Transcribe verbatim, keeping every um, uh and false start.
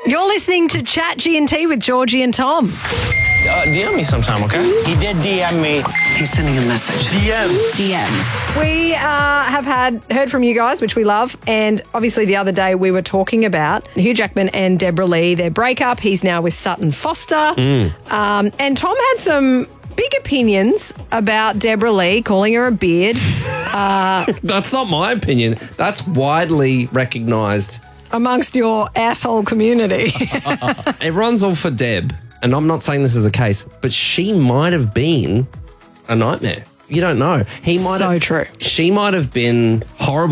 You're listening to Chat G and T with Georgie and Tom. Uh, D M me sometime, okay? He did D M me. He's sending a message. D M. D Ms. We uh, have had heard from you guys, which we love, and obviously the other day we were talking about Hugh Jackman and Deborah Lee, their breakup. He's now with Sutton Foster. Mm. Um, and Tom had some big opinions about Deborah Lee, calling her a beard. Uh, That's not my opinion. That's widely recognised. amongst your asshole community. Everyone's all for Deb, and I'm not saying this is the case, but she might have been a nightmare. You don't know. He might So have, true. She might have been horrible.